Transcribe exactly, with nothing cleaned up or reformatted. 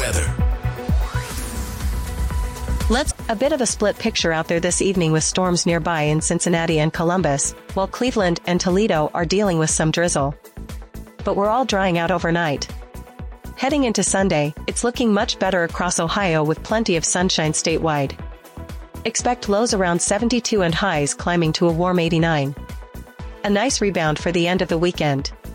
weather. Let's a bit of a split picture out there this evening with storms nearby in Cincinnati and Columbus, while Cleveland and Toledo are dealing with some drizzle. But we're all drying out overnight. Heading into Sunday, it's looking much better across Ohio with plenty of sunshine statewide. Expect lows around seventy-two and highs climbing to a warm eighty-nine. A nice rebound for the end of the weekend.